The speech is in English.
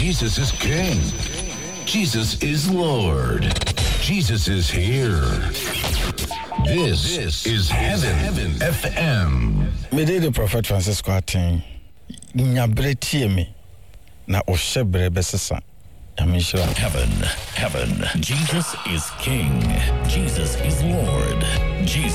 Jesus is King. Jesus is Lord. Jesus is here. This is Heaven FM. Me dey the Prophet Francisco aten. Nyabre tie me na ohyebre besesa. Heaven. Jesus is King. Jesus is Lord. Jesus